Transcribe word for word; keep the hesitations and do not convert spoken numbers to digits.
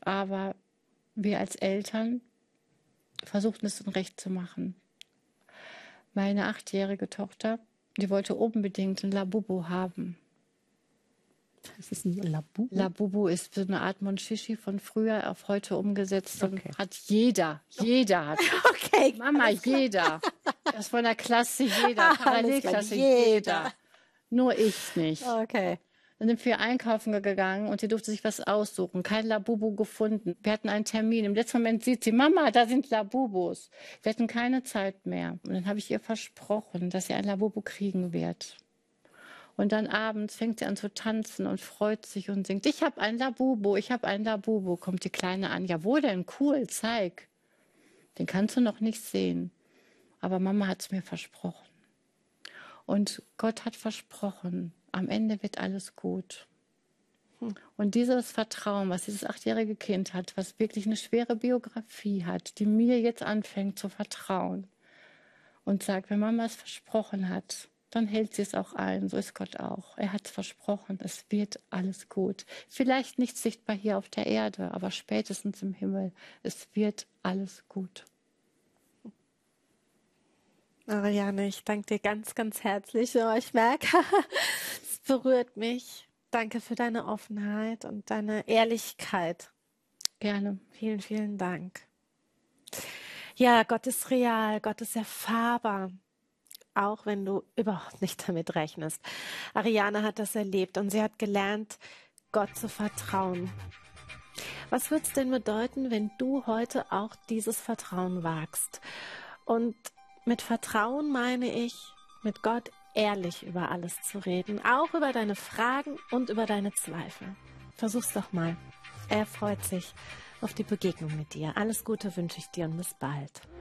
Aber wir als Eltern versuchten es dann recht zu machen. Meine achtjährige Tochter, die wollte unbedingt ein Labubu haben. Was ist ein Labubu? Labubu ist so eine Art Monchichi von früher auf heute umgesetzt. Und Okay. hat jeder, jeder hat. Okay. Mama, jeder. Das von der Klasse jeder, Parallelklasse jeder. jeder. Nur ich nicht. Okay. Dann sind wir einkaufen gegangen und sie durfte sich was aussuchen. Kein Labubu gefunden. Wir hatten einen Termin. Im letzten Moment sieht sie, Mama, da sind Labubus. Wir hatten keine Zeit mehr. Und dann habe ich ihr versprochen, dass sie ein Labubu kriegen wird. Und dann abends fängt sie an zu tanzen und freut sich und singt, ich habe ein Labubu, ich habe ein Labubu. Kommt die Kleine an, ja wo denn? Cool, zeig. Den kannst du noch nicht sehen. Aber Mama hat es mir versprochen. Und Gott hat versprochen, am Ende wird alles gut. Hm. Und dieses Vertrauen, was dieses achtjährige Kind hat, was wirklich eine schwere Biografie hat, die mir jetzt anfängt zu vertrauen und sagt, wenn Mama es versprochen hat, dann hält sie es auch ein. So ist Gott auch. Er hat es versprochen, es wird alles gut. Vielleicht nicht sichtbar hier auf der Erde, aber spätestens im Himmel. Es wird alles gut. Ariane, ich danke dir ganz, ganz herzlich. Oh, ich merke, es berührt mich. Danke für deine Offenheit und deine Ehrlichkeit. Gerne. Vielen, vielen Dank. Ja, Gott ist real, Gott ist erfahrbar, auch wenn du überhaupt nicht damit rechnest. Ariane hat das erlebt und sie hat gelernt, Gott zu vertrauen. Was wird es denn bedeuten, wenn du heute auch dieses Vertrauen wagst? Und mit Vertrauen meine ich, mit Gott ehrlich über alles zu reden, auch über deine Fragen und über deine Zweifel. Versuch's doch mal. Er freut sich auf die Begegnung mit dir. Alles Gute wünsche ich dir und bis bald.